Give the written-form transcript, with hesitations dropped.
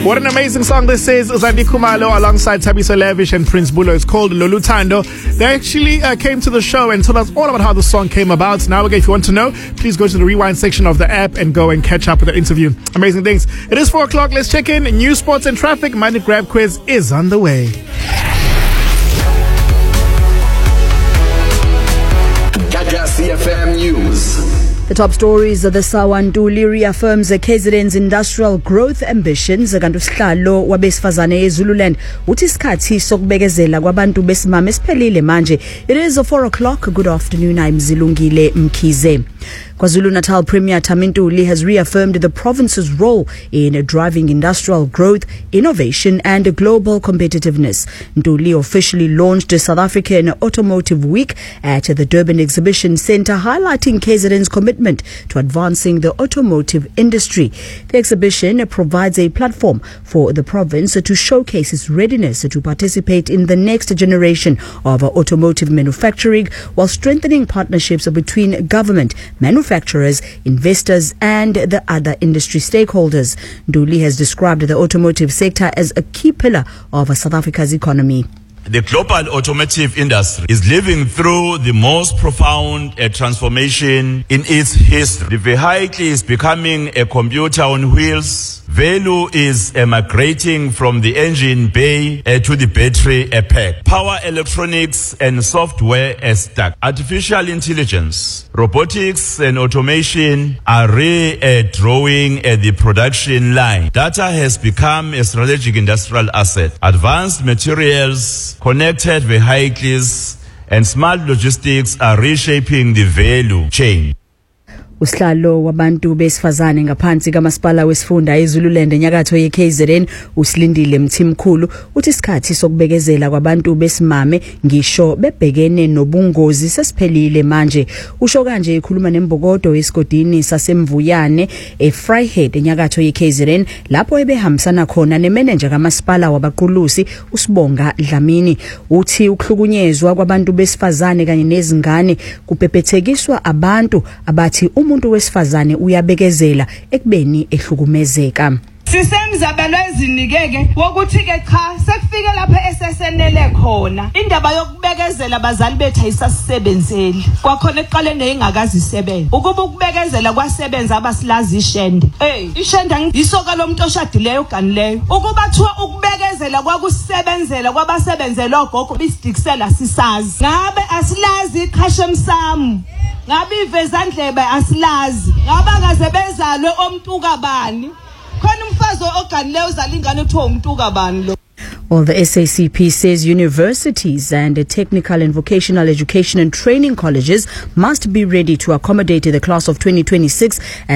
What an amazing song this is. Zandi Khumalo alongside Thabiso Levish and Prince Bulo. It's called Loluthando. They actually came to the show and told us all about how the song came about. Now, again, if you want to know, please go to the rewind section of the app and go and catch up with the interview. Amazing things. It is 4 o'clock. Let's check in. News, sports and traffic. Money Grab quiz is on the way. CFM News. The top stories of the Sawantuli reaffirms KZN's industrial growth ambitions. Kanti usihlalo wabesifazane eZululand uthi isikhathi sokubekezela kwabantu besimame siphelile manje. It is 4 o'clock. Good afternoon. I'm Zilungile Mkhize. KwaZulu-Natal Premier Tamintuli has reaffirmed the province's role in driving industrial growth, innovation and global competitiveness. Ntuli officially launched the South African Automotive Week at the Durban Exhibition Centre, highlighting KZN's commitment to advancing the automotive industry. The exhibition provides a platform for the province to showcase its readiness to participate in the next generation of automotive manufacturing while strengthening partnerships between government, manufacturers, investors and the other industry stakeholders. Nduli has described the automotive sector as a key pillar of South Africa's economy. The global automotive industry is living through the most profound transformation in its history. The vehicle is becoming a computer on wheels. Value is migrating from the engine bay to the battery pack. Power electronics and software stack. Artificial intelligence, robotics and automation are redrawing the production line. Data has become a strategic industrial asset. Advanced materials, connected vehicles and smart logistics are reshaping the value chain. Usihlalo wabantu besifazane ngaphansi kamasipala wesifunda eZululand enyakatho yeKZN usilindile Mthimkhulu uthi isikhathi sokubekezela kwabantu besimame ngisho bebhekene nobungozi sesiphelile manje. Usho kanje ekhuluma nembokodo esigodini sasemvuyane eFryhead enyakatho yeKZN lapho ebehambisana khona nemanager kamasipala wabaqulusi uSibonga Dlamini. Uthi ukuhlukunyezwa kwabantu besifazane kanye nezingane kupepethekiswa abantu abathi umuntu wesifazane uyabekezela ekubeni ehlukumezeka. Sisemzabelo ezinikeke wokuthi ke cha sekufike lapha esesenele khona indaba yokubekezela abazali bethu ayisasebenzeli kwakhona eqaleni engakazi isebenza ukuba ukubekezela kwasebenza abasilazi ishende ishende ngiyisoka lomuntu oshadileyo ganileyo ukuba thiwa ukubekezela kwakusebenzela kwabasebenzela ogogo bisidikisela sisazi ngabe asilazi iqhashe emsamu ngabe ivezandlebe asilazi ngabe akaze bezalwe omntuka bani. Well, the SACP says universities and technical and vocational education and training colleges must be ready to accommodate the class of 2026